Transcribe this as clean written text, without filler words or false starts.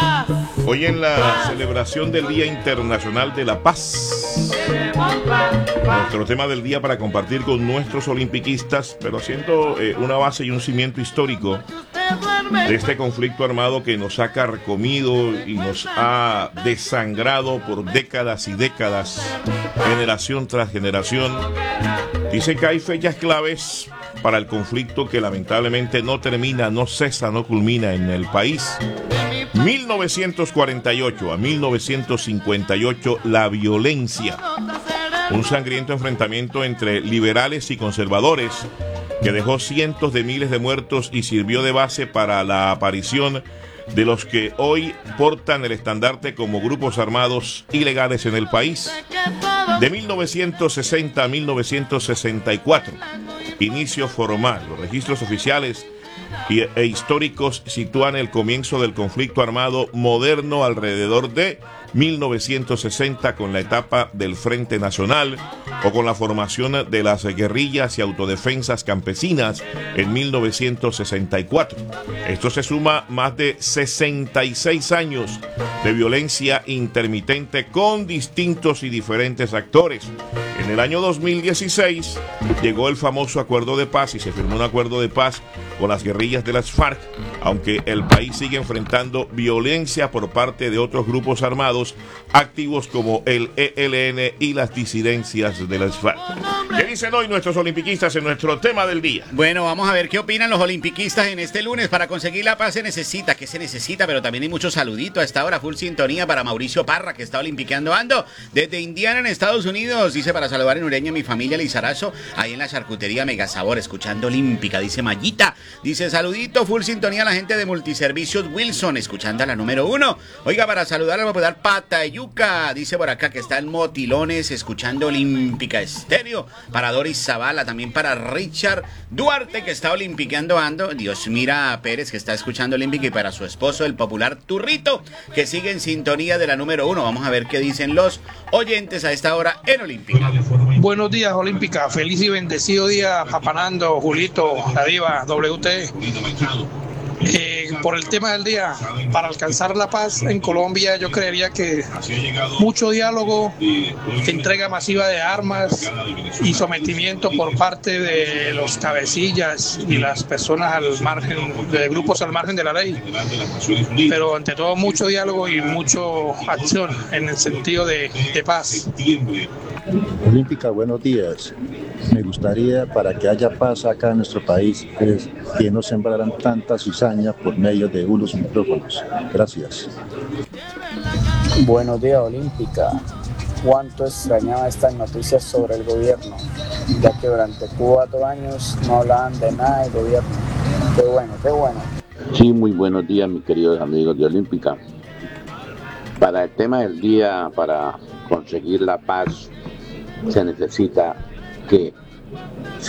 Hoy en la celebración del Día Internacional de la Paz, nuestro tema del día para compartir con nuestros olimpiquistas, pero siendo una base y un cimiento histórico de este conflicto armado que nos ha carcomido y nos ha desangrado por décadas y décadas, generación tras generación. Dice que hay fechas claves para el conflicto que lamentablemente no termina, no cesa, no culmina en el país. 1948 a 1958, la violencia. Un sangriento enfrentamiento entre liberales y conservadores que dejó cientos de miles de muertos y sirvió de base para la aparición de los que hoy portan el estandarte como grupos armados ilegales en el país. De 1960 a 1964, inicio formal. Los registros oficiales e históricos sitúan el comienzo del conflicto armado moderno alrededor de 1960 con la etapa del Frente Nacional o con la formación de las guerrillas y autodefensas campesinas en 1964. Esto se suma más de 66 años de violencia intermitente con distintos y diferentes actores. En el año 2016 llegó el famoso acuerdo de paz y se firmó un acuerdo de paz con las guerrillas de las FARC, aunque el país sigue enfrentando violencia por parte de otros grupos armados activos como el ELN y las disidencias de las FARC. ¿Qué dicen hoy nuestros olimpiquistas en nuestro tema del día? Bueno, vamos a ver qué opinan los olimpiquistas en este lunes. Para conseguir la paz se necesita, ¿qué se necesita? Pero también hay mucho saludito a esta hora, full sintonía para Mauricio Parra, que está olimpiqueando ando desde Indiana en Estados Unidos. Dice, para saludar en Ureña a mi familia Lizarazo, ahí en la charcutería Megasabor, escuchando Olímpica. Dice Mayita, dice, saludito, full sintonía a la gente de Multiservicios Wilson, escuchando a la número 1. Oiga, para saludar, vamos a dar Patayuca, dice por acá que está en Motilones, escuchando Olímpica Estéreo. Para Doris Zavala, también para Richard Duarte, que está olimpiqueando ando. Dios mira Pérez, que está escuchando Olímpica, y para su esposo, el popular Turrito, que sigue en sintonía de la número 1. Vamos a ver qué dicen los oyentes a esta hora en Olímpica. Buenos días, Olímpica. Feliz y bendecido día, Papanando, Julito, la diva, WT. Por el tema del día, para alcanzar la paz en Colombia, yo creería que mucho diálogo, entrega masiva de armas y sometimiento por parte de los cabecillas y las personas al margen, de grupos al margen de la ley. Pero ante todo, mucho diálogo y mucha acción en el sentido de paz. Olímpica, buenos días. Me gustaría, para que haya paz acá en nuestro país, que no sembraran tanta cizaña por medio de unos micrófonos. Gracias. Buenos días, Olímpica. Cuánto extrañaba estas noticias sobre el gobierno, ya que durante 4 años no hablaban de nada del gobierno. Qué bueno, qué bueno. Sí, muy buenos días, mis queridos amigos de Olímpica. Para el tema del día, para conseguir la paz, se necesita que